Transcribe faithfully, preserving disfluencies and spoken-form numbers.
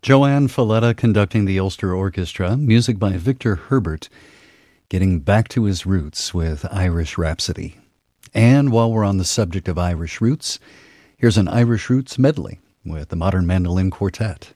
Joanne Falletta conducting the Ulster Orchestra, music by Victor Herbert, getting back to his roots with Irish Rhapsody. And while we're on the subject of Irish roots, here's an Irish roots medley with the Modern Mandolin Quartet.